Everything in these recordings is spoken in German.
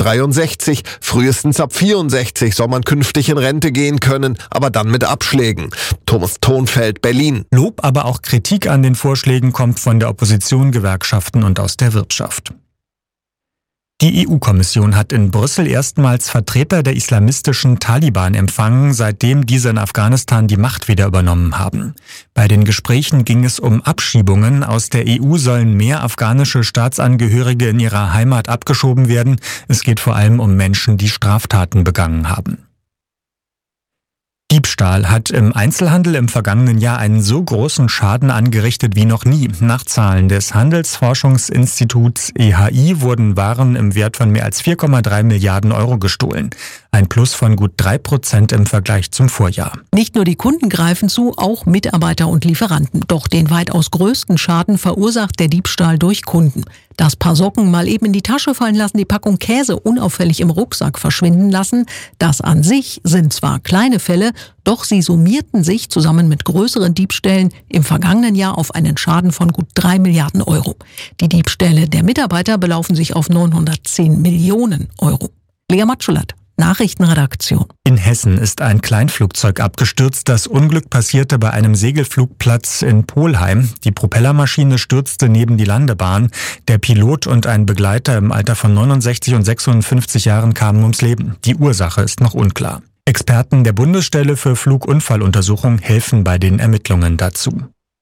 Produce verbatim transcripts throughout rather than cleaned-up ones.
dreiundsechzig. Frühestens ab vierundsechzig soll man künftig in Rente gehen können, aber dann mit Abschlägen. Thomas Thonfeld, Berlin. Lob, aber auch Kritik an den Vorschlägen kommt von der Opposition, Gewerkschaften und aus der Wirtschaft. Die E U-Kommission hat in Brüssel erstmals Vertreter der islamistischen Taliban empfangen, seitdem diese in Afghanistan die Macht wieder übernommen haben. Bei den Gesprächen ging es um Abschiebungen. Aus der E U sollen mehr afghanische Staatsangehörige in ihrer Heimat abgeschoben werden. Es geht vor allem um Menschen, die Straftaten begangen haben. Diebstahl hat im Einzelhandel im vergangenen Jahr einen so großen Schaden angerichtet wie noch nie. Nach Zahlen des Handelsforschungsinstituts E H I wurden Waren im Wert von mehr als vier Komma drei Milliarden Euro gestohlen. Ein Plus von gut drei Prozent im Vergleich zum Vorjahr. Nicht nur die Kunden greifen zu, auch Mitarbeiter und Lieferanten. Doch den weitaus größten Schaden verursacht der Diebstahl durch Kunden. Das Paar Socken mal eben in die Tasche fallen lassen, die Packung Käse unauffällig im Rucksack verschwinden lassen, das an sich sind zwar kleine Fälle, doch sie summierten sich zusammen mit größeren Diebstählen im vergangenen Jahr auf einen Schaden von gut drei Milliarden Euro. Die Diebstähle der Mitarbeiter belaufen sich auf neunhundertzehn Millionen Euro. Lea Matschulat, Nachrichtenredaktion. In Hessen ist ein Kleinflugzeug abgestürzt. Das Unglück passierte bei einem Segelflugplatz in Polheim. Die Propellermaschine stürzte neben die Landebahn. Der Pilot und ein Begleiter im Alter von neunundsechzig und sechsundfünfzig Jahren kamen ums Leben. Die Ursache ist noch unklar. Experten der Bundesstelle für Flugunfalluntersuchung helfen bei den Ermittlungen dazu.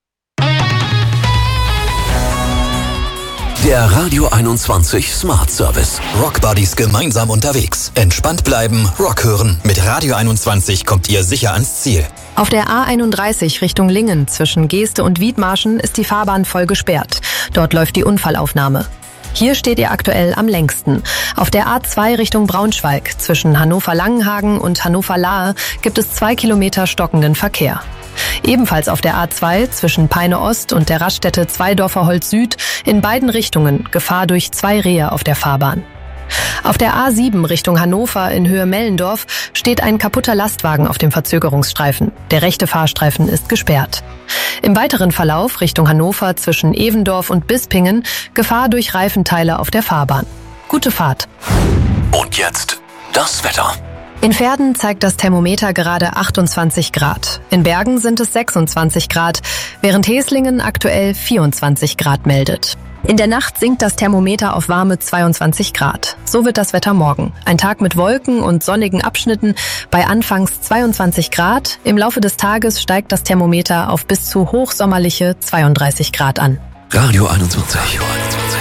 Der Radio einundzwanzig Smart Service. Rock Buddies gemeinsam unterwegs. Entspannt bleiben, Rock hören. Mit Radio einundzwanzig kommt ihr sicher ans Ziel. Auf der A einunddreißig Richtung Lingen zwischen Geeste und Wiedmarschen ist die Fahrbahn voll gesperrt. Dort läuft die Unfallaufnahme. Hier steht ihr aktuell am längsten. Auf der A zwei Richtung Braunschweig zwischen Hannover-Langenhagen und Hannover-Lahe gibt es zwei Kilometer stockenden Verkehr. Ebenfalls auf der A zwei zwischen Peine Ost und der Raststätte Zweidorfer Holz Süd in beiden Richtungen Gefahr durch zwei Rehe auf der Fahrbahn. Auf der A sieben Richtung Hannover in Höhe Mellendorf steht ein kaputter Lastwagen auf dem Verzögerungsstreifen. Der rechte Fahrstreifen ist gesperrt. Im weiteren Verlauf Richtung Hannover zwischen Evendorf und Bispingen Gefahr durch Reifenteile auf der Fahrbahn. Gute Fahrt. Und jetzt das Wetter. In Verden zeigt das Thermometer gerade achtundzwanzig Grad. In Bergen sind es sechsundzwanzig Grad, während Heslingen aktuell vierundzwanzig Grad meldet. In der Nacht sinkt das Thermometer auf warme zweiundzwanzig Grad. So wird das Wetter morgen. Ein Tag mit Wolken und sonnigen Abschnitten bei anfangs zweiundzwanzig Grad. Im Laufe des Tages steigt das Thermometer auf bis zu hochsommerliche zweiunddreißig Grad an. Radio einundzwanzig.